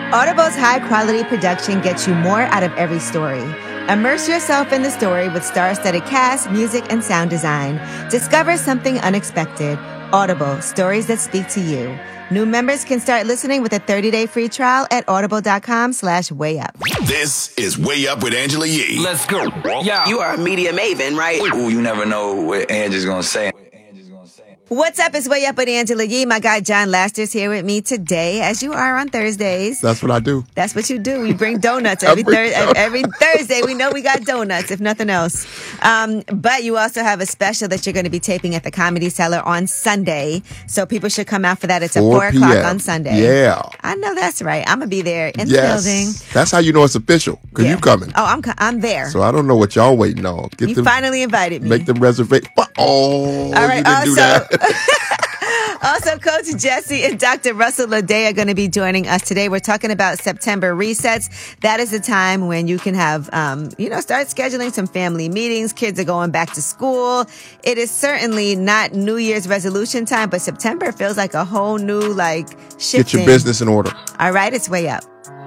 Audible's high-quality production gets you more out of every story. Immerse yourself in the story with star-studded cast, music, and sound design. Discover something unexpected. Audible, stories that speak to you. New members can start listening with a 30-day free trial at audible.com/wayup. This is Way Up with Angela Yee. Let's go. Yeah. You are a media maven, right? Ooh, you never know what Angie's gonna say. What's up? It's Way Up with Angela Yee. My guy John Laster's here with me today, as you are on Thursdays. That's what I do. That's what you do. You bring donuts every Thursday. We know we got donuts, if nothing else. But you also have a special that you're going to be taping at the Comedy Cellar on Sunday. So people should come out for that. It's at 4 o'clock on Sunday. Yeah. I know that's right. I'm going to be there in the building. That's how you know it's official, because you coming. Oh, I'm there. So I don't know what y'all waiting on. You finally invited me. Make them reservations. Oh, all right, you didn't do that. Also, Coach Jesse and Dr. Russell Lede are going to be joining us today. We're talking about September resets. That is the time when you can have, start scheduling some family meetings. Kids are going back to school. It is certainly not New Year's resolution time, but September feels like a whole new, shifting. Get your business in order. All right, it's Way Up.